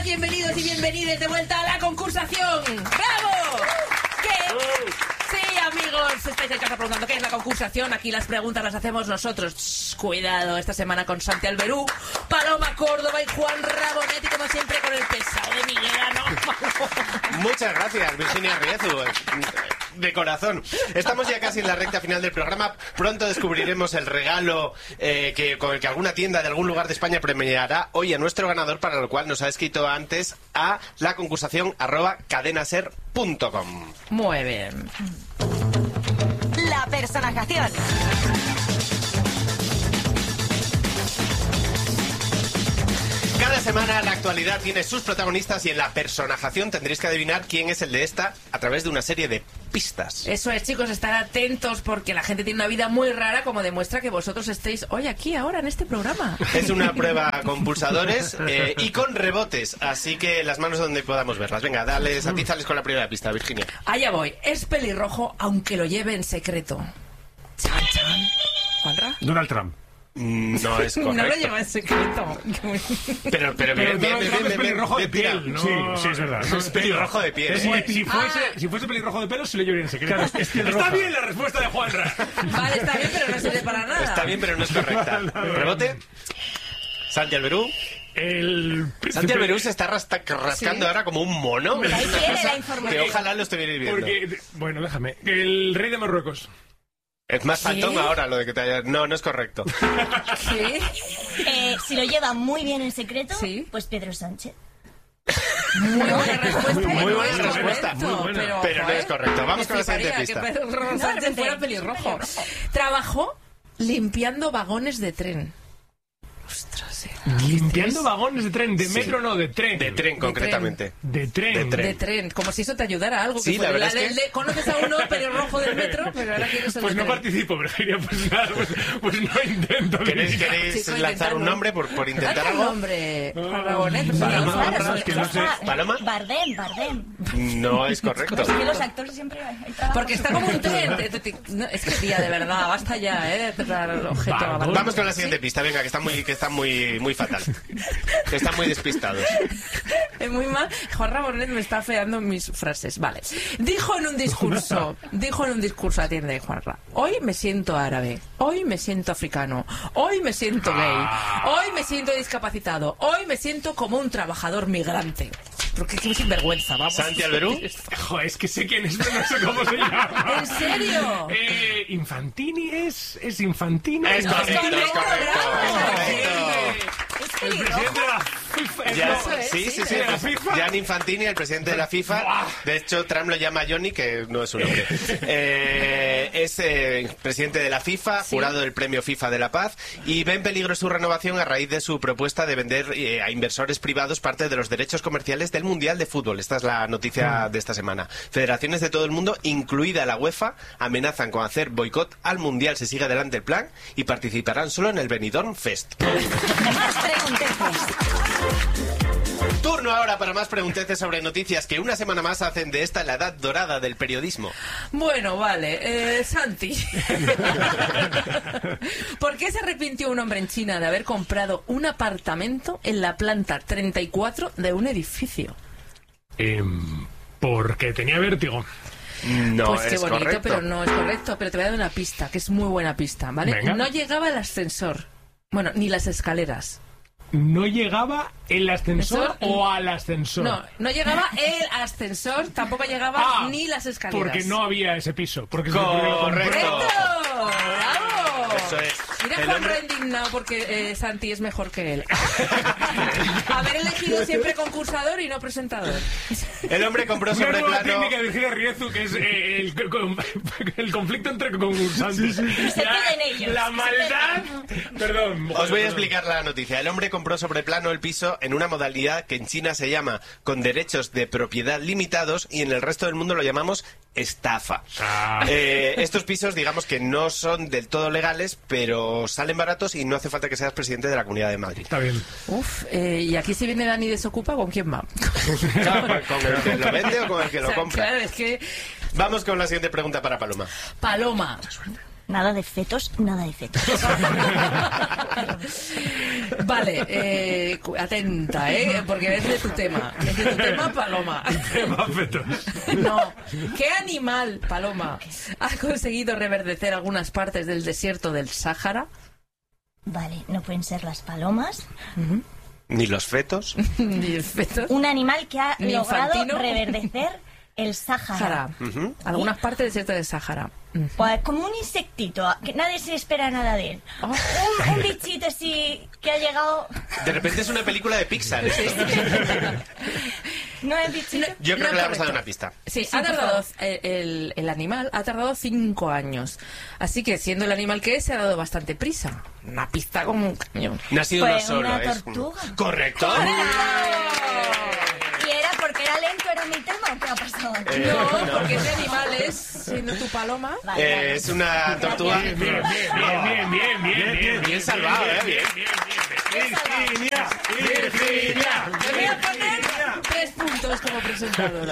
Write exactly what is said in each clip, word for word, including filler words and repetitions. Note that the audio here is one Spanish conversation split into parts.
bienvenidos y bienvenidas de vuelta a la concursación. ¡Bravo! ¿Qué? Sí, amigos, estáis en casa preguntando qué es la concursación. Aquí las preguntas las hacemos nosotros. Shh, cuidado, esta semana con Santi Alberú, Paloma Córdoba y Juan Rabonetti, como siempre, con el pesado de Miguel. Muchas gracias, Virginia Riezu. De corazón. Estamos ya casi en la recta final del programa. Pronto descubriremos el regalo eh, que con el que alguna tienda de algún lugar de España premiará hoy a nuestro ganador, para lo cual nos ha escrito antes a la concursación arroba cadenaser punto com. Muy bien. La personajación. Cada semana la actualidad tiene sus protagonistas y en la personajación tendréis que adivinar quién es el de esta a través de una serie de pistas. Eso es, chicos, estar atentos porque la gente tiene una vida muy rara, como demuestra que vosotros estéis hoy aquí, ahora, en este programa. Es una prueba con pulsadores eh, y con rebotes, así que las manos donde podamos verlas. Venga, dale, satízales con la primera pista, Virginia. Allá voy. Es pelirrojo, aunque lo lleve en secreto. Chan, chan. ¿Juanra? Donald Trump. No es correcto. No lo lleva en secreto. Pero, pero, bien, bien, bien, es bien, bien, pelirrojo de bien, piel, ¿no? Sí, Sí, es verdad. es pelirrojo de piel. Es ¿eh? que si, fuese, Ah. si fuese pelirrojo de pelo, se lo llevaría en secreto. Claro, es piel Está roja. bien la respuesta de Juanra. Vale, está bien, pero no sirve para nada. Está bien, pero no es correcta. Rebote. Santi Alberú. El... Santi Alberú se está rasta- rascando Sí. ahora como un mono. Ahí Es una tiene cosa la información. que ojalá lo estuvierais viendo. Porque, bueno, déjame. El rey de Marruecos. Es más ¿Qué? faltón ahora lo de que te haya... No, no es correcto. ¿Qué? Eh, si lo lleva muy bien en secreto, Sí. pues Pedro Sánchez. Muy buena respuesta. Muy no buena es respuesta, correcto, muy buena. Pero, Pero no joder, es correcto. Vamos me con la siguiente fliparía pista. que Pedro Sánchez repente, fuera pelirrojo. Trabajó limpiando vagones de tren. Ostras, eh. Limpiando vagones de tren. De metro, no, de tren. De tren, concretamente. De tren. De tren. De tren, como si eso te ayudara a algo. Sí, que la fuera verdad es del que- de- conoces a uno pelirrojo del metro, pero ahora quieres el Pues de no tren. participo, pero diría, pues nada, pues, pues no intento. ¿Queréis, Diría. queréis Chico, lanzar intentando. un nombre por, por intentar Lanza el algo? nombre, Juan Rabonet. Vale, Sí, más claro, raras sí, que claro. no sé. ¿Paloma? Bardem, Bardem. No es correcto. Es que los actores siempre hay trabajo. Porque está como un tren. Te- te- te- no, es que tía, de verdad, basta ya, ¿eh? De dar el objeto a Vamos. Vamos con la siguiente pista, venga, que está muy, que está muy, muy fatal. Que están muy despistados. Es muy mal. Juan Rabonet me está feando mis frases. Vale. Dijo en un discurso, dijo en un discurso, atiende, Juanra. Hoy me siento árabe. Hoy me siento africano. Hoy me siento gay. Hoy me siento discapacitado. Hoy me siento como un trabajador migrante. Porque qué sinvergüenza, vamos. Santi Alberú. Jo, es que sé quién es, pero no sé cómo se llama. ¿En serio? Eh, Infantini es... ¿Es Infantino? Es No, correcto, es es correcto, bravo. es correcto. Es El pelirrojo. presidente de la FIFA. Ya, Eso es, sí, sí, sí, sí. de la FIFA. Gianni Infantini, el presidente de la FIFA. De hecho, Trump lo llama Johnny, que no es su nombre. Eh, es eh, presidente de la FIFA, jurado del premio FIFA de la Paz, y ve en peligro su renovación a raíz de su propuesta de vender eh, a inversores privados parte de los derechos comerciales del Mundial de Fútbol. Esta es la noticia de esta semana. Federaciones de todo el mundo, incluida la UEFA, amenazan con hacer boicot al Mundial si sigue adelante el plan y participarán solo en el Benidorm Fest. Más pregunteces. Turno ahora para más pregunteces sobre noticias que una semana más hacen de esta la edad dorada del periodismo. Bueno, vale. Eh, Santi. ¿Por qué se arrepintió un hombre en China de haber comprado un apartamento en la planta treinta y cuatro de un edificio? Em, porque tenía vértigo. No Pues qué es bonito, correcto. pero no es correcto. Pero te voy a dar una pista, que es muy buena pista, ¿vale? Venga. No llegaba el ascensor. Bueno, ni las escaleras. ¿No llegaba el ascensor Eso- o al ascensor? No, no llegaba el ascensor, tampoco llegaba Ah, ni las escaleras. Porque no había ese piso. Porque se Correcto. lo compró. ¡Correcto! ¡Bravo! Eso es. Mira El Juan hombre- Ra indignado porque eh, Santi es mejor que él. Haber elegido siempre concursador y no presentador. El hombre compró Una sobre nueva plano... técnica de Virginia Riezu, que es eh, el, con- el conflicto entre concursantes. Se queden ellos. La maldad... Perdón. Os voy a explicar la noticia. El hombre compró sobre plano el piso en una modalidad que en China se llama con derechos de propiedad limitados y en el resto del mundo lo llamamos estafa. Ah. Eh, estos pisos, digamos que no son del todo legales, pero salen baratos y no hace falta que seas presidente de la Comunidad de Madrid. Está bien. Uf, eh, y aquí si viene Dani Desocupa, ¿con quién va? Claro, ¿con el que lo vende o con el que lo O sea, compra? Claro, es que... Vamos con la siguiente pregunta para Paloma. Paloma, Nada de fetos, nada de fetos. Vale, eh, cu- atenta, ¿eh? Porque es de tu tema. Es de tu tema, Paloma. Tema fetos. No. ¿Qué animal, Paloma, ha conseguido reverdecer algunas partes del desierto del Sáhara? Vale, no pueden ser las palomas. Ni los fetos. Ni el feto. Un animal que ha Ni logrado infantino. reverdecer el Sáhara. Sáhara. Algunas partes del desierto del Sáhara. Pues como un insectito, que nadie se espera nada de él. Oh. Un, un bichito así que ha llegado... De repente es una película de Pixar. esto. No es bichito. Yo creo No, que le vamos a dar correcto. una pista. Sí, Sí, ha por tardado, favor. el, el- el animal ha tardado cinco años. Así que, siendo el animal que es, se ha dado bastante prisa. Una pista como un cañón. No ha sido Fue uno solo. una es tortuga. un- Correcto. ¿Y era porque era lento, era mi tema o qué ha pasado? Eh, No, no. porque ese animal es, siendo tu paloma... Vale, Eh, vale. es una tortuga. Bien, bien, bien, bien, bien, bien, bien, Bien salvado, ¿eh? Bien. Virginia, Virginia. Le voy a poner tres puntos como presentadora.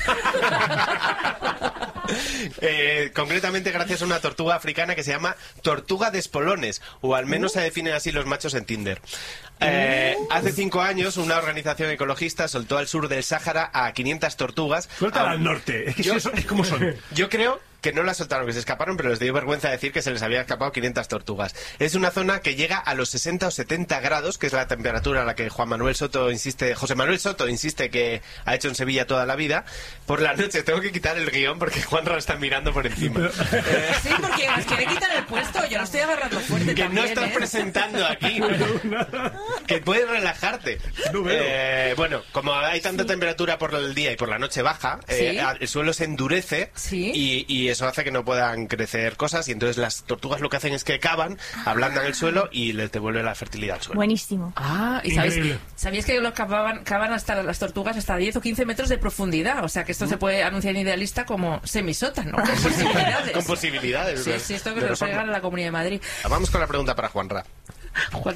Eh, concretamente gracias a una tortuga africana que se llama tortuga de espolones, o al menos se definen así los machos en Tinder. Eh, hace cinco años una organización ecologista soltó al sur del Sáhara a quinientas tortugas. Suéltala Ah, al norte. Es que Yo- si eso- es como son. Yo creo que no las soltaron, que se escaparon, pero les dio vergüenza decir que se les había escapado quinientas tortugas. Es una zona que llega a los sesenta o setenta grados, que es la temperatura a la que Juan Manuel Soto insiste, José Manuel Soto insiste que ha hecho en Sevilla toda la vida. Por la noche tengo que quitar el guión porque Juanra está mirando por encima. Sí, porque nos quiere quitar el puesto. Yo lo estoy agarrando fuerte Que también, no estás ¿eh? presentando aquí. Que puedes relajarte. No veo. Eh, bueno, como hay tanta temperatura por el día y por la noche baja, eh, Sí. a- el suelo se endurece Sí. y, y eso hace que no puedan crecer cosas, y entonces las tortugas lo que hacen es que cavan, ablandan el suelo y les devuelve la fertilidad al suelo. Buenísimo. Ah, y sabéis, Increíble. sabéis que los cavaban, cavan hasta las tortugas hasta diez o quince metros de profundidad. O sea que esto se puede anunciar en Idealista como semisótano. Con posibilidades. Con posibilidades. Sí, de- sí, esto que de lo reforma. traigan a la Comunidad de Madrid. Vamos con la pregunta para Juanra. Juan.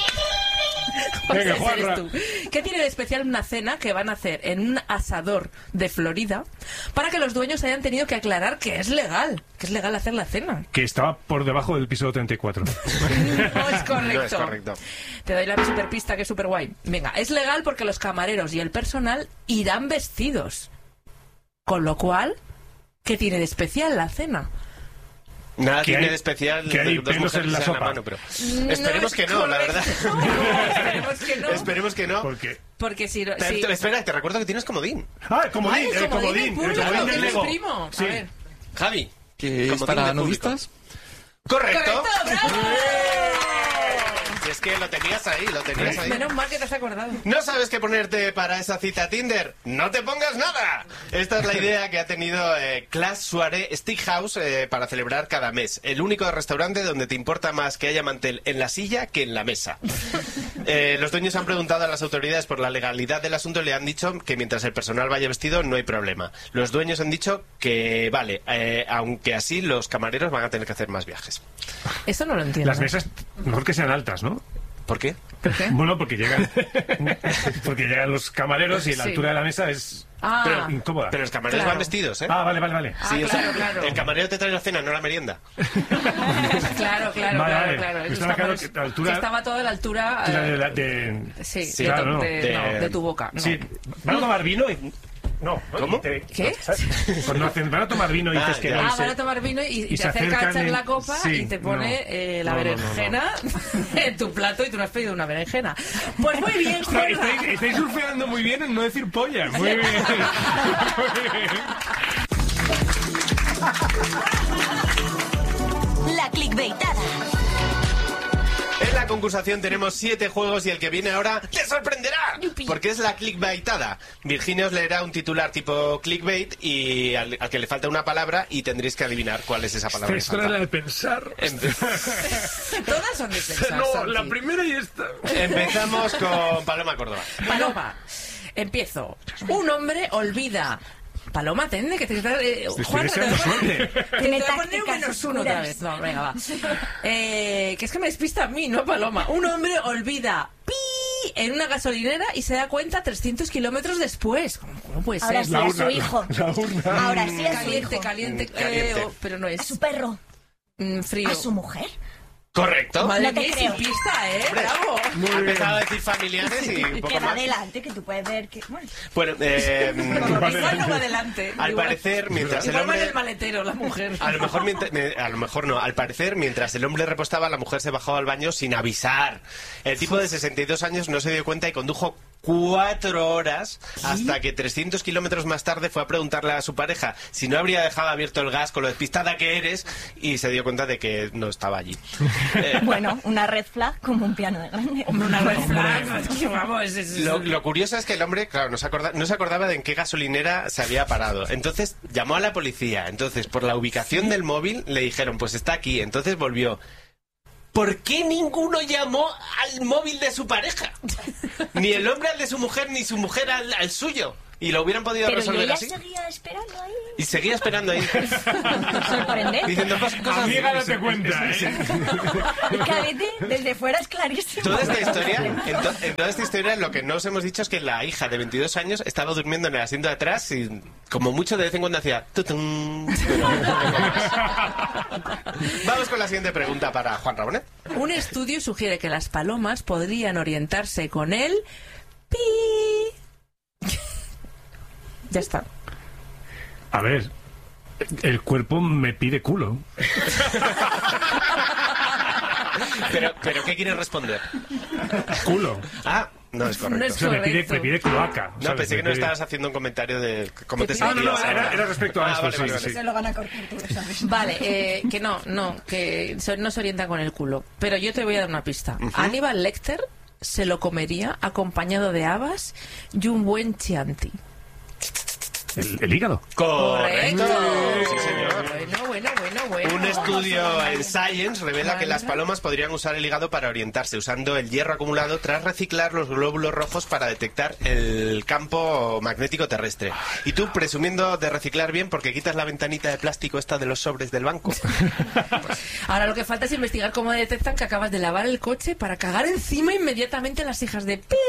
Venga, Ese Juanra. eres tú. ¿Qué tiene de especial una cena que van a hacer en un asador de Florida para que los dueños hayan tenido que aclarar que es legal? Que es legal hacer la cena. Que estaba por debajo del piso treinta y cuatro. No es correcto. No es correcto. Te doy la super pista que es súper guay. Venga, es legal porque los camareros y el personal irán vestidos. Con lo cual, ¿qué tiene de especial la cena? Nada Que tiene hay- de especial que hay dos pelos mujeres en la que se dan sopa. mano, pero esperemos es que no, la verdad. correcto. No, esperemos que no. Esperemos que no. Porque... Porque si no... Te- si- te- espera, te recuerdo que tienes comodín. Ah, el comodín, Ay, el comodín, del el público, comodín que del me Lego. exprimo. Sí. A ver. Javi. Que es comodín para del público. novistas. Correcto. ¡Correcto! ¡Bravo! Si es que lo tenías ahí, lo tenías ahí. Menos mal que te has acordado. ¿No sabes qué ponerte para esa cita Tinder? ¡No te pongas nada! Esta es la idea que ha tenido eh, Clash Soirée Steakhouse eh, para celebrar cada mes. El único restaurante donde te importa más que haya mantel en la silla que en la mesa. Eh, los dueños han preguntado a las autoridades por la legalidad del asunto y le han dicho que mientras el personal vaya vestido no hay problema. Los dueños han dicho que vale, eh, aunque así los camareros van a tener que hacer más viajes. Eso no lo entiendo. Las mesas, mejor que sean altas, ¿no? ¿Por qué? ¿Por qué? Bueno, porque llegan, porque llegan los camareros y la Sí. altura de la mesa es Ah, Pero- incómoda. Pero los camareros Claro. van vestidos, ¿eh? Ah, vale, vale, vale. Ah, Sí, o sea, claro, claro. el camarero te trae la cena, no la merienda. claro, claro, Vale, claro, vale. claro. Me Esos estaba claro camareros- que la altura- que estaba todo a la altura... De, eh, la- de- Sí, Sí, de, claro, to- no. de, De- no, de tu boca. No. Sí, van a tomar vino y... No, ¿no? ¿Cómo? Y te- ¿Qué? ¿sabes? Cuando hacen, van a tomar vino y Ah, dices que ya. no. y Ah, se- van a tomar vino y, y y te se acerca a acercan echar en- la copa sí, y te pone no. eh, la No, no, no, no. berenjena en tu plato y tú no has pedido una berenjena. Pues muy bien, Ostras, Juanra. estáis, estáis surfeando muy bien en no decir polla. Muy bien. La clickbaitada. En la concursación tenemos siete juegos y el que viene ahora te sorprenderá, Yupi. porque es la clickbaitada. Virginia os leerá un titular tipo clickbait y al, al que le falta una palabra y tendréis que adivinar cuál es esa palabra que Esta era la falta. de pensar. Empe- Todas son de pensar, No, Santi. la primera y esta. Empezamos con Paloma Córdoba. Paloma, empiezo. Un hombre olvida. Paloma, tenés que te eh, estoy Juan, deseando te- suerte. te Tiene voy a poner un tácticas menos uno otra oscuras. vez. No, venga, va. Eh, que es que me despista a mí, no Paloma. Un hombre olvida pi en una gasolinera y se da cuenta trescientos kilómetros después. ¿Cómo, cómo puede Ahora ser? sí, a su hijo. La urna. Ahora sí, a su Caliente, hijo. caliente, Mm, caliente. eh, oh, pero no A es. su perro. Mm, frío. ¿A su mujer? Correcto. Madre No te mía, creo. sin pista, ¿eh? Hombre, Bravo. Ha empezado a decir familiares y un poco Que va más. adelante, que tú puedes ver que... Bueno, Bueno, eh, Igual no va adelante. al Igual- parecer, mientras el Igual va en hombre... el maletero la mujer. A lo mejor mientras- me- a lo mejor no. Al parecer, mientras el hombre repostaba, la mujer se bajó al baño sin avisar. El tipo de sesenta y dos años no se dio cuenta y condujo cuatro horas hasta que trescientos kilómetros más tarde fue a preguntarle a su pareja si no habría dejado abierto el gas con lo despistada que eres y se dio cuenta de que no estaba allí. Eh, bueno, una red flag como un piano de grande. Hombre, una red flag. Es que, vamos, es- es- Lo, lo curioso es que el hombre, claro, no se, acorda- no se acordaba de en qué gasolinera se había parado. Entonces llamó a la policía. Entonces, por la ubicación del móvil, le dijeron, pues está aquí. Entonces volvió. ¿Por qué ninguno llamó al móvil de su pareja? Ni el hombre al de su mujer, ni su mujer al, al suyo. Y lo hubieran podido Pero resolver ella así. seguía esperando ahí. Y seguía esperando ahí. Sorprendente. Diciendo cosas, cosas Amiga, date cuenta, ¿eh? Y que a veces desde fuera es clarísimo. Toda esta historia, en, to- en toda esta historia lo que no os hemos dicho es que la hija de veintidós años estaba durmiendo en el asiento de atrás y como mucho de vez en cuando hacía tutun, pero un poco más. Vamos con la siguiente pregunta para Juan Rabonet. Un estudio sugiere que las palomas podrían orientarse con el pi. Ya está. A ver, el cuerpo me pide culo. Pero, pero ¿qué quieres responder? Culo. Ah, no es correcto. No O es sea, me pide, correcto. me pide cloaca. No, ¿sabes? pensé que Me no pide- estabas haciendo un comentario de cómo te Te pide- sentías. Ah, no, no, era- era respecto a Ah, esto, vale, sí, vale, sí. vale. Se lo van a cortar, tú lo sabes. Vale, eh, que no, no, que se- no se orienta con el culo. Pero yo te voy a dar una pista. Aníbal Lecter se lo comería acompañado de habas y un buen chianti. El, el hígado. Correcto. Sí, señor. Bueno, bueno, bueno, bueno. Un estudio en Science revela que las palomas podrían usar el hígado para orientarse, usando el hierro acumulado tras reciclar los glóbulos rojos para detectar el campo magnético terrestre. Y tú, presumiendo de reciclar bien, porque quitas la ventanita de plástico esta de los sobres del banco. Ahora lo que falta es investigar cómo detectan que acabas de lavar el coche para cagar encima inmediatamente las hijas de pi.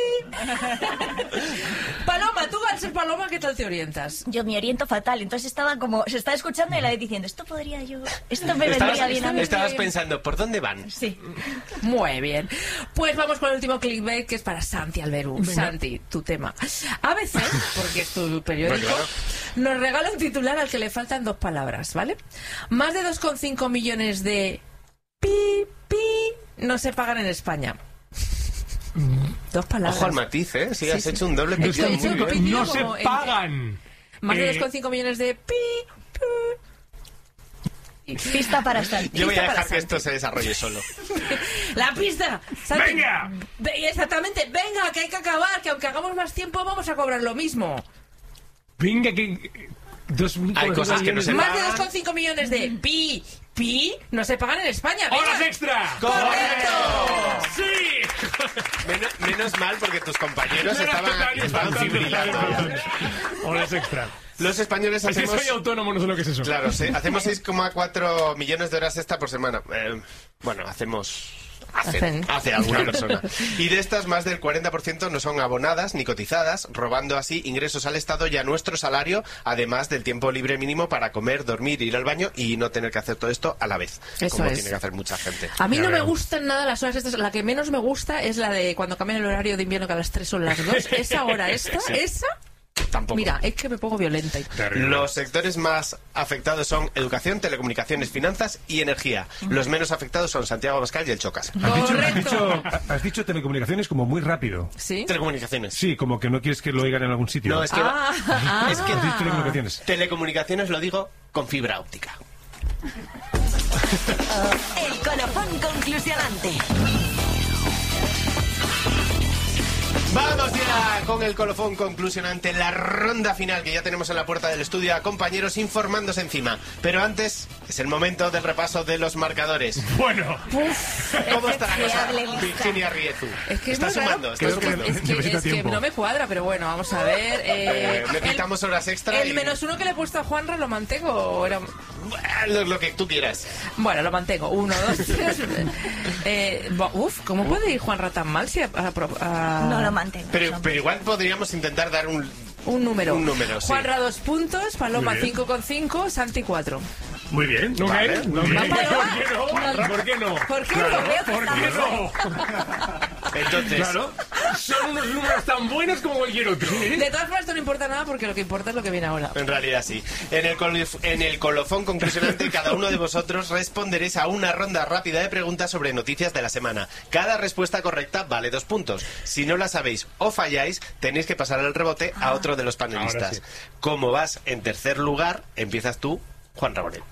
Paloma, tú al ser paloma, ¿qué tal te orientas? Yo me oriento fatal, entonces estaba como, se estaba escuchando y la vez diciendo, esto podría yo, esto me Estabas, vendría bien a mí. estabas pensando, ¿por dónde van? Sí. Muy bien. Pues vamos con el último clickbait, que es para Santi Alberú. Santi, tu tema. A B C, porque es tu periódico, Pues claro. nos regala un titular al que le faltan dos palabras, ¿vale? Más de dos coma cinco millones de pi, pi no se pagan en España. Dos palabras. Ojo al matiz, ¿eh? Sí, Sí, has sí. hecho un doble He hecho- pitido he hecho muy un bien. pitido No se como en- pagan. Más de Eh, dos coma cinco millones de pi, pi. Pista para Santi. Yo voy a Pista para dejar que Santi. esto se desarrolle solo. La pista. Santi. ¡Venga! Ve- Exactamente. Venga, que hay que acabar, que aunque hagamos más tiempo vamos a cobrar lo mismo. Venga, que... Dos, Hay cosas que no se Más de pagan. dos coma cinco millones de pi, pi, no se pagan en España. Venga. ¡Horas extra! ¡Correcto! ¡Sí! Menos, menos mal porque tus compañeros No, no, estaban, total, estaban total, fibrilando. total, total. Horas extra. Los españoles Es que hacemos... soy autónomo, no sé lo que es eso. Claro, sí, hacemos seis coma cuatro millones de horas extra por semana. Eh, bueno, hacemos... Hacen, Hacen. hace alguna persona. Y de estas, más del cuarenta por ciento no son abonadas ni cotizadas, robando así ingresos al Estado y a nuestro salario, además del tiempo libre mínimo para comer, dormir, ir al baño y no tener que hacer todo esto a la vez, Eso como es. tiene que hacer mucha gente. A mí Ya no me veo. gustan nada las horas estas. La que menos me gusta es la de cuando cambian el horario de invierno, que a las tres son las dos. Esa hora, esta, esa. Tampoco. Mira, es que me pongo violenta. Terrible. Los sectores más afectados son educación, telecomunicaciones, finanzas y energía. Los menos afectados son Santiago Abascal y el Chocas. Has dicho, has, Correcto. dicho, has dicho telecomunicaciones como muy rápido. ¿Sí? Telecomunicaciones. Sí, como que no quieres que lo oigan en algún sitio. No, es que, Ah, ah. es que Has dicho telecomunicaciones. telecomunicaciones lo digo con fibra óptica. El colofón conclusionante. Vamos ya con el colofón conclusionante, la ronda final que ya tenemos en la puerta del estudio a compañeros informándose encima. Pero antes es el momento del repaso de los marcadores. Bueno, ¿Cómo está la cosa? Deseable lista. Virginia Riezu. Es que es está muy raro. sumando, está Es que, sumando. es que- Necesita es que tiempo. no me cuadra, pero bueno, vamos a ver. Eh, Eh, necesitamos horas extra. el, y- el menos uno que le he puesto a Juanra, ¿lo mantengo? o era- Lo, lo que tú quieras. Bueno, lo mantengo. Uno, dos, tres. Eh, bo- uf, ¿cómo puede ir Juanra tan mal si a- a- a- No lo mantengo. Pero, no. pero igual podríamos intentar dar un... un número? Un número, sí. Juanra dos puntos, Paloma Muy bien. cinco con cinco, Santi cuatro. Muy bien. ¿No Vale, cae? muy ¿No bien. cae? ¿Por qué no? ¿Por qué no? ¿Por qué Claro, no? Veo que ¿por qué estamos- no? Entonces, Claro, son unos números tan buenos como cualquier otro. De todas formas, esto no importa nada porque lo que importa es lo que viene ahora. en realidad sí. En el, colif- en el colofón conclusionante, cada uno de vosotros responderéis a una ronda rápida de preguntas sobre noticias de la semana. Cada respuesta correcta vale dos puntos. Si no la sabéis o falláis, tenéis que pasar el rebote a otro de los Ahora panelistas. sí. Como vas en tercer lugar, empiezas tú, Juan Rabonet.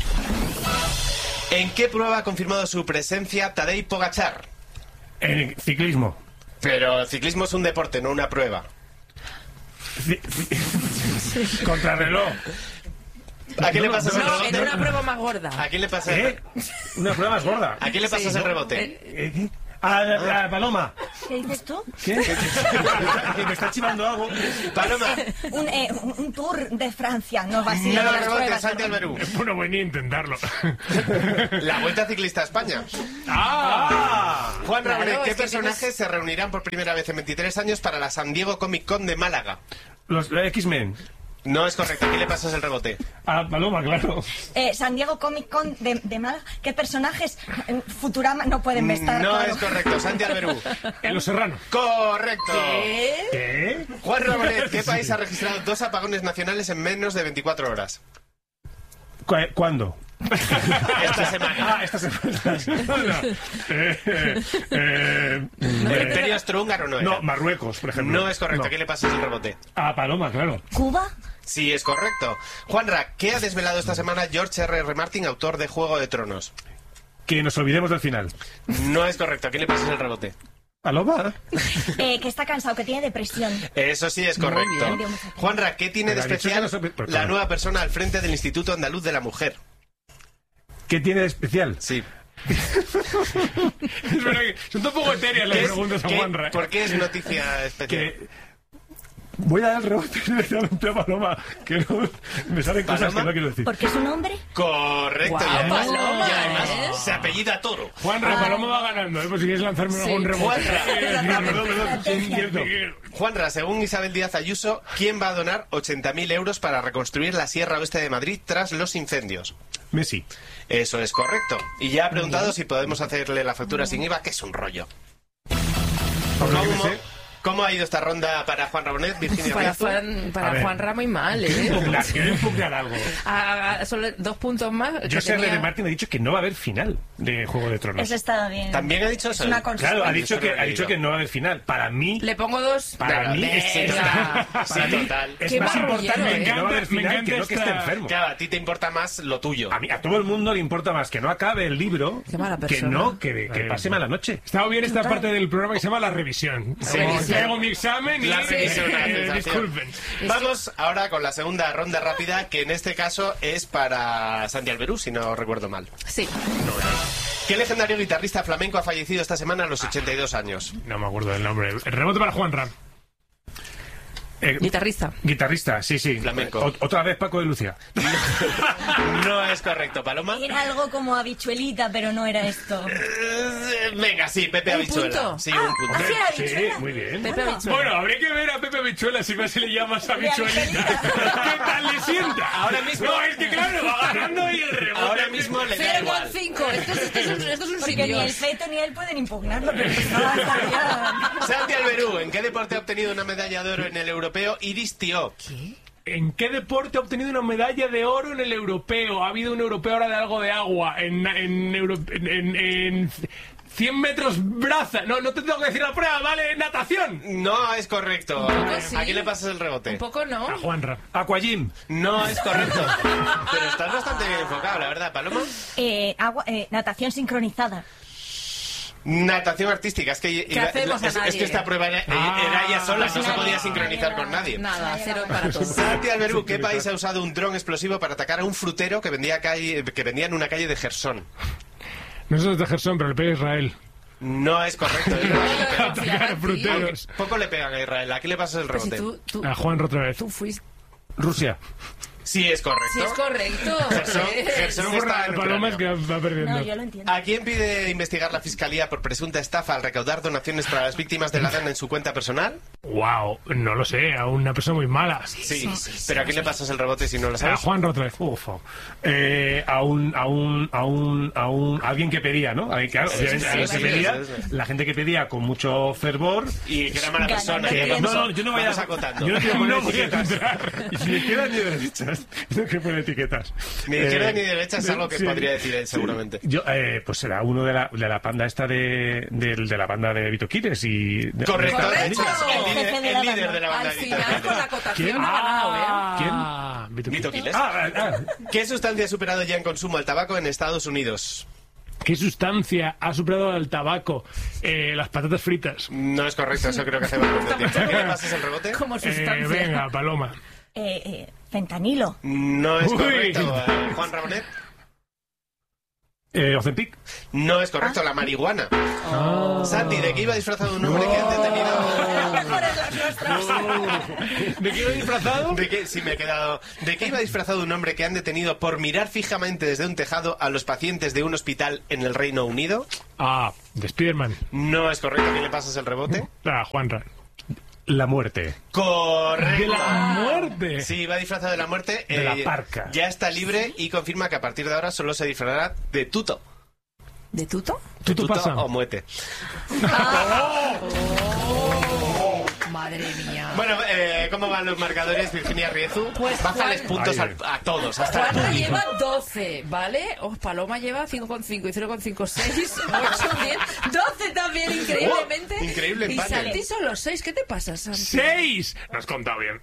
¿En qué prueba ha confirmado su presencia Tadej Pogačar? En ciclismo. Pero el ciclismo es un deporte, no una prueba. Ci- ci- Contrarreloj. ¿A quién le pasas el No, en rebote? una prueba más gorda. ¿A quién le pasas el, ¿Eh? Una prueba más gorda. ¿A quién le pasas Sí, el ¿no? rebote? Eh, Eh, ¿qué? A, a- a Paloma. ¿Qué dices tú? ¿Qué? Que me está chivando algo. Paloma. Un, eh, un- un tour de Francia, no va a ser No, de las rebote, pruebas, Santi ¿no? Alberú. Bueno, venía a intentarlo. La Vuelta Ciclista a España. ¡Ah! Juan Claro, Rabonet, ¿qué es que personajes tienes- se reunirán por primera vez en veintitrés años para la San Diego Comic Con de Málaga? Los eh, X-Men. No es correcto. ¿A quién le pasas el rebote? A Paloma, claro. Eh, San Diego Comic Con de, de Málaga. ¿Qué personajes en Futurama no pueden estar? No claro? es correcto. Santi Alberú. En Los Serranos. Correcto. ¿Qué? ¿Qué? Juan Rabonet, ¿qué país ha registrado dos apagones nacionales en menos de veinticuatro horas? ¿Cu- ¿Cuándo? Esta semana. Ah, esta semana. eh, eh, eh, ¿El Imperio Austrohúngaro no era? no, Marruecos, por ejemplo. No es correcto. ¿A quién le pasas el rebote? A Paloma, claro. ¿Cuba? Sí, es correcto. Juanra, ¿qué ha desvelado esta semana George R R. Martin, autor de Juego de Tronos? Que nos olvidemos del final. No es correcto. ¿A quién le pasas el rebote? ¿Paloma? Eh, que está cansado, que tiene depresión. Eso sí es correcto. bien. Juanra, ¿qué tiene de Pero ha dicho especial que no se- pero la claro. nueva persona al frente del Instituto Andaluz de la Mujer? ¿Qué tiene de especial? Sí. Es verdad que son un poco etéreas las ¿Qué es- preguntas a qué- Juanra. ¿Por qué es noticia especial? Que... Voy a dar el rebote directamente a Paloma, que no... me salen cosas ¿Paloma? que no quiero decir. ¿Porque es un hombre? Correcto. Guau, y además, Paloma, y además ¿eh? se apellida Toro. Juanra, Paloma va ganando, ¿eh? Pues si quieres lanzarme Sí. algún rebote. Juanra. Ah, perdón, perdón, sí, cierto. Juanra, según Isabel Díaz Ayuso, ¿quién va a donar ochenta mil euros para reconstruir la Sierra Oeste de Madrid tras los incendios? Messi. Eso es correcto. Y ya ha preguntado si podemos hacerle la factura sin I V A, que es un rollo. Por lo que ¿Cómo, me sé. cómo ha ido esta ronda para Juan Rabonet, Virginia Para, Riazu? Juan, A para ver. Juan Ramos y mal, ¿eh? Impugnar, quiero impugnar algo. A- a- solo dos puntos más. Yo que sé, tenía- de Martin ha dicho que no va a haber final de Juego de Tronos. Eso está bien. También ha dicho Es eso. una Claro, ha consistencia. dicho que ha dicho que no va a haber final. Para mí, Le pongo dos. para mí es, Sí, Venga. total. Sí, para mí total. es Qué más marrullero, importante ¿eh? que no va a haber Me encanta- final que me no que esté encanta enfermo. Claro, a ti te importa más lo tuyo. A mí, a todo el mundo le importa más que no acabe el libro Qué mala que persona. no que, que pase mala noche. Estaba bien esta parte del programa que se llama La Revisión. Sí. Como que hago mi examen y... La revisión, la eh, sensación. disculpen. Vamos ahora con la segunda ronda rápida, que en este caso es para Santi Alberú, si no recuerdo mal. Sí. ¿Qué legendario guitarrista flamenco ha fallecido esta semana a los ochenta y dos años? No me acuerdo del nombre. El rebote para Juanra. Eh, Guitarrista. guitarrista, sí, sí. Flamenco. O- otra vez Paco de Lucia. No es correcto, Paloma. Era algo como habichuelita, pero no era esto. Eh, Venga, sí, Pepe ¿Un Habichuela. punto? Sí, Ah, un punto. ¿así era Sí, habichuela? muy bien. Pepe Habichuela. Bueno, habría que ver a Pepe Habichuela si más se le llamas habichuelita. Habichuelita. ¿Qué tal le sienta? Ahora mismo- No, es que claro, va ganando y el rebote. Ahora mismo le da cero coma igual. cinco. Esto es, esto es un, esto es un Porque sin ni el Dios. feto ni él pueden impugnarlo, pero estaba ya... Santi Alberú, ¿en qué deporte ha obtenido una medalla de oro en el europeo Iris Tío? ¿En qué deporte ha obtenido una medalla de oro en el europeo? Ha habido un europeo ahora de algo de agua. En, en, Euro- en, en- en cien metros braza. No, no te tengo que decir la prueba, ¿vale? Natación. No es correcto. Un poco sí. ¿A quién le pasas el rebote? Un poco no. A Juanra. Aquajim. No es correcto. Pero estás bastante bien enfocado, la verdad, Paloma. Eh, agua, eh, natación sincronizada. Natación artística. Es que, ¿Qué hacemos a es, es nadie? que esta prueba era, Ah, era ella sola, no se nadie, podía sincronizar nadie, con nadie. Nada, cero para todos. Santi Alberú, ¿qué país ha usado un dron explosivo para atacar a un frutero que vendía, calle, que vendía en una calle de Gersón? No sé de Gerson, pero le pega a Israel. No es correcto. es verdad que le pegan. Atacar a fruteros. Poco le pegan a Israel. ¿A quién le pasas el Pero si rebote? tú, tú, A Juanra otra vez. tú fuiste... Rusia. Sí, es correcto. Sí, es correcto. Gerson, Eh, Gerson No, está por en Paloma es que Ucrania. va perdiendo. No, yo lo entiendo. ¿A quién pide investigar la Fiscalía por presunta estafa al recaudar donaciones para las víctimas de la guerra en su cuenta personal? Wow, no lo sé, a una persona muy mala. Sí, pero ¿a quién le pasas el rebote si no lo A sabes? Juan otra vez. Uf, eh, a un, a un, a un, a un, a alguien que pedía, ¿no? Alguien que, obviamente, sí, alguien sí, que pedía, sí, sí, sí. la gente que pedía con mucho fervor. Y que era mala Ganando persona. Que bien. vamos, No, no, yo no voy a, vamos acotando. yo no quiero poner No voy a etiquetas. entrar. Y si de izquierda ni de derechas, no quiero poner etiquetas. Ni de izquierda Eh, ni de derecha es algo que sí. podría decir él, seguramente. Yo, eh, pues será uno de la, de la panda esta de, de, de la banda de Vito Quiles y... de- Correcto, de hecho, Correcto. es el líder, El jefe de el la líder banda. de la banda Al de final, Vito con la Quiles. acotación ¿Quién? ha ganado, ¿eh? Ah, Vito Vito Quiles. Quiles. Ah, ah, ¿Qué sustancia ha superado ya en consumo el tabaco en Estados Unidos? ¿Qué sustancia ha superado al tabaco? Eh, las patatas fritas. No es correcto, eso creo que hace bastante tiempo. ¿No me pasas el rebote? Como Eh, sustancia. venga, Paloma. Eh, eh, fentanilo. No es Uy. correcto. Eh, Juan Rabonet. eh, Ozempic. No es correcto, la marihuana. Santi, ¿de qué iba disfrazado un hombre que han detenido? Mejores las nuestras. ¿De qué iba disfrazado? ¿De qué? Sí, me he quedado. ¿De qué iba disfrazado un hombre que han detenido por mirar fijamente desde un tejado a los pacientes de un hospital en el Reino Unido? Ah, de Spiderman. No es correcto. ¿A quién le pasas el rebote? Ah, Juanra. La muerte. Correcto. De la muerte. Sí, va disfrazado de la muerte. De la parca. Ya está libre y confirma que a partir de ahora solo se disfrazará de tuto. ¿De tuto? ¿Tú te Tuto pasa? o muete. Madre mía. Bueno, eh, ¿cómo van los marcadores, Virginia Riezu? Pues, Bájales Juan- puntos Ay, al- a todos, hasta al Juanra público. lleva doce, ¿vale? Oh, Paloma lleva cinco coma cinco y cero coma cinco, seis, ocho, diez, doce también, increíblemente. Oh, increíble Y empate. Santi solo seis. ¿Qué te pasa, Santi? ¡Seis! No has contado bien.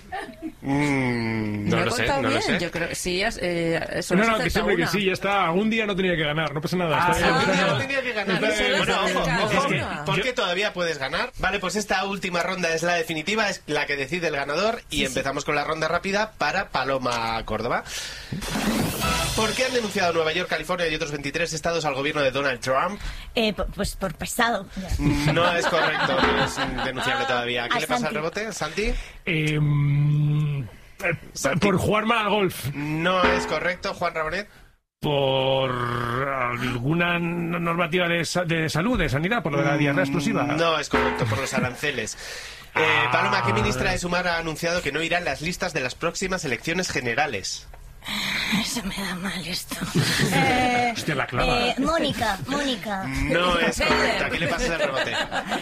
Mm, no ¿Me he lo sé, contado no lo bien? sé. Yo creo que sí, has- eh, solo No, has no, que acertado siempre que una. sí, ya está. Algún día no tenía que ganar, no pasa nada. Ah, Está bien, algún está día bien. no tenía que ganar. A mí se las Bueno, ojo, acerca ojo, una. porque todavía puedes ganar. Vale, pues esta última ronda es la definitiva, es la que decide el ganador. Y empezamos con la ronda rápida para Paloma Córdoba. ¿Por qué han denunciado Nueva York, California y otros veintitrés estados al gobierno de Donald Trump? Eh, pu- pues por pesado. No es correcto, no es denunciable todavía. ¿Qué A le pasa al Santi. rebote, Santi? Eh, mm, eh, por jugar mal al golf. No es correcto, Juan Rabonet. Por alguna normativa de, sa- de salud, de sanidad, por lo de la diarrea explosiva. No es correcto, por los aranceles. Eh, Paloma, ¿qué ministra de Sumar ha anunciado que no irá en las listas de las próximas elecciones generales? Eso me da mal esto. Eh, Hostia, la clava. eh, Mónica, Mónica. No es correcto. ¿A qué le pasa el rebote?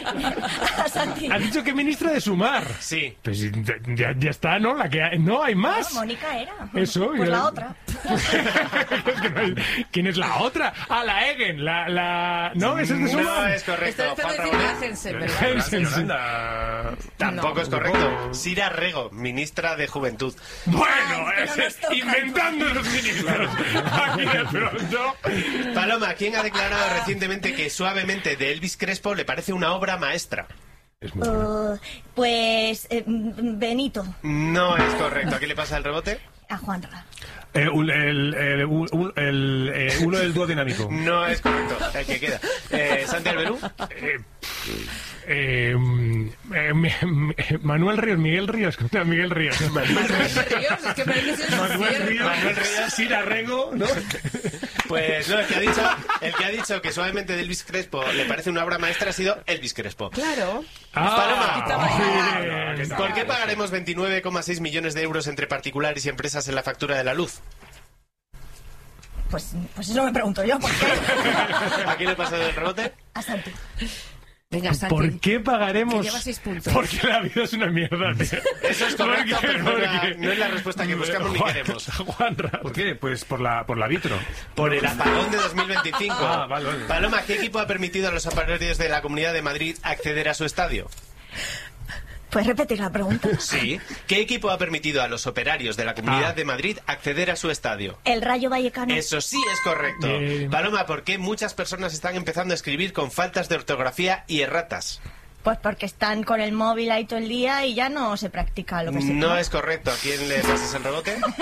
A Santi. Ha dicho que ministra de Sumar. Sí. Pues ya, ya está, ¿no? La que hay- no hay No, más. Mónica era. Eso, Pues ya- la otra. Es que no hay- ¿Quién es la otra? Ah, la Egen, la, la... No, esa es de No Sumar. es correcto, Esto Juan es decir Rabonet. Hansen, ¿verdad? Hansen, sí. Yolanda. Tampoco No. es correcto. Sira Rego, ministra de Juventud. Bueno, Ay, que no ese- nos toca. inventando los ministros. Aquí de pronto. Paloma, ¿quién ha declarado recientemente que Suavemente de Elvis Crespo le parece una obra maestra? Es muy Uh, pues eh, mm, Benito. No es correcto. ¿A qué le pasa el rebote? A Juanra. Eh, un- el, el- un- un- el, eh, uno del dúo dinámico. No es correcto. El que queda. Eh, ¿Santi Alberú? Eh, eh, eh, mi- mi- Manuel Ríos, Miguel Ríos, ¿cómo se llama? Miguel Ríos. Manuel Ríos, es que parece que es Manuel cierto. Ríos, Manuel Ríos. Sira Rego, ¿no? Pues no, el que ha dicho, el que ha dicho que Suavemente de Elvis Crespo le parece una obra maestra ha sido Elvis Crespo. Claro. Ah, Paloma. bien. ¿Por qué pagaremos veintinueve coma seis millones de euros entre particulares y empresas en la factura de la luz? Pues, pues eso me pregunto yo. ¿Por qué? ¿A quién le pasa el rebote? A Santi. Venga, Santi. ¿Por qué pagaremos? Que lleva seis puntos. Porque la vida es una mierda, tío. Eso es correcto, ¿Por qué? pero no es, la, Porque- no es la respuesta que buscamos ni Juan- queremos. Juanra. ¿Por qué? Pues por la, por la vitro. Por el apagón de dos mil veinticinco. Ah, vale, vale. Paloma, ¿qué equipo ha permitido a los operarios de la Comunidad de Madrid acceder a su estadio? ¿Puedes repetir la pregunta? Sí. ¿Qué equipo ha permitido a los operarios de la Comunidad Ah. de Madrid acceder a su estadio? El Rayo Vallecano. Eso sí es correcto. Bien. Paloma, ¿por qué muchas personas están empezando a escribir con faltas de ortografía y erratas? Pues porque están con el móvil ahí todo el día y ya no se practica lo que se No es correcto. ¿A quién le pasas el rebote? A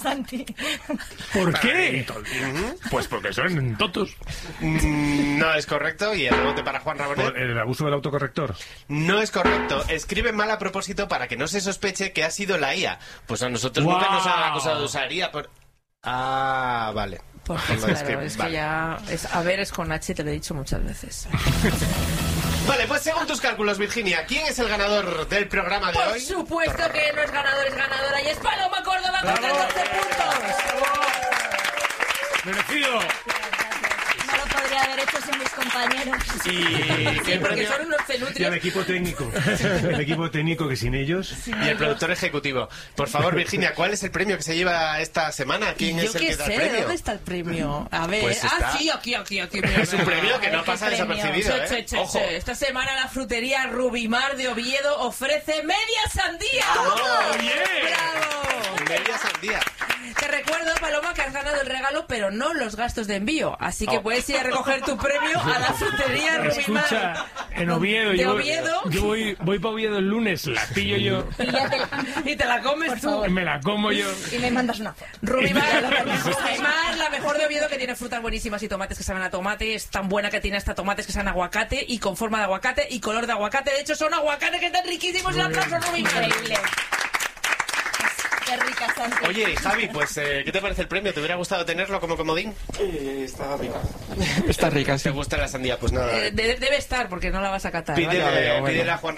Santi. ¿Por qué? Pues porque son tontos. Mm, no es correcto. Y el rebote para Juan Rabonet. Por el abuso del autocorrector. No es correcto. Escribe mal a propósito para que no se sospeche que ha sido la I A. Pues a nosotros Wow. nunca nos han acusado de usar I A. Por... Ah, vale. Porque Lo claro, escribe- es vale. que ya... Es, a ver, es con H, te lo he dicho muchas veces. Vale, pues según tus cálculos, Virginia, ¿quién es el ganador del programa de Por hoy? supuesto que no es ganador, es ganadora. Y es Paloma Córdoba con catorce puntos. ¡Merecido! No lo podría haber hecho sin mis compañeros. ¿Y Sí, qué porque premio? son unos Y el cenutrios. equipo técnico. El equipo técnico que sin ellos... Y el productor ejecutivo. Por favor, Virginia, ¿cuál es el premio que se lleva esta semana? ¿Quién Yo es el qué que da el sé, premio? ¿dónde está el premio? A ver, Pues ah, está- sí, aquí, aquí, aquí. mira, Es un mira. premio que no ¿Qué pasa premio? desapercibido, Che, che, ¿eh? che, Ojo. che. Esta semana la frutería Rubimar de Oviedo ofrece media sandía. ¡Oye! ¡Bravo! Media sandía. Te recuerdo, Paloma, que has ganado el regalo, pero no los gastos de envío. Así que Oh. puedes ir a recoger tu premio a la frutería Rubimar. Escucha, en Oviedo, ¿De yo, voy- Oviedo? yo voy, voy para Oviedo el lunes, la pillo yo, Y te la comes tú. me la como yo. Y me mandas una foto. Rubimar, Rubimar, la mejor de Oviedo, que tiene frutas buenísimas y tomates que saben a tomate. Es tan buena que tiene hasta tomates que saben a aguacate y con forma de aguacate y color de aguacate. De hecho, son aguacates que están riquísimos. Un aplauso, Rubimar. Increíble. Qué rica, Santi. Oye, y Javi, pues, eh, ¿qué te parece el premio? ¿Te hubiera gustado tenerlo como comodín? Eh, está rica. Está rica, sí. ¿Te gusta la sandía? Pues nada. Eh, de- debe estar, porque no la vas a catar. Pídele, ¿vale? pídele a Juan